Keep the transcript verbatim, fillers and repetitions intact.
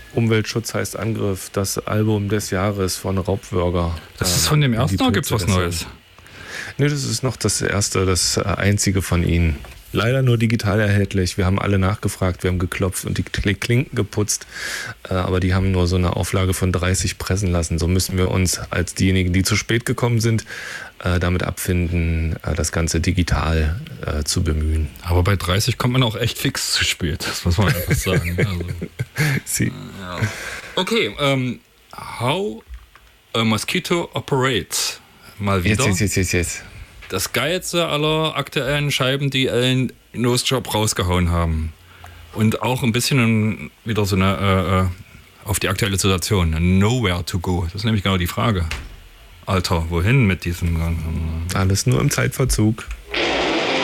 Umweltschutz heißt Angriff, das Album des Jahres von Raubwürger. Das ist von dem ersten oder gibt es was Neues? Nee, das ist noch das erste, das einzige von ihnen. Leider nur digital erhältlich. Wir haben alle nachgefragt, wir haben geklopft und die Klinken geputzt. Aber die haben nur so eine Auflage von dreißig pressen lassen. So müssen wir uns als diejenigen, die zu spät gekommen sind, damit abfinden, das Ganze digital zu bemühen. Aber bei dreißig kommt man auch echt fix zu spät. Das muss man einfach sagen. Also, Sie. Ja. Okay, um, how a mosquito operates. Mal wieder. Jetzt, jetzt, jetzt, jetzt. Das Geilste aller aktuellen Scheiben, die Ellen Nosejob rausgehauen haben. Und auch ein bisschen wieder so eine äh, auf die aktuelle Situation. Nowhere to go. Das ist nämlich genau die Frage. Alter, wohin mit diesem ganzen... Alles nur im Zeitverzug.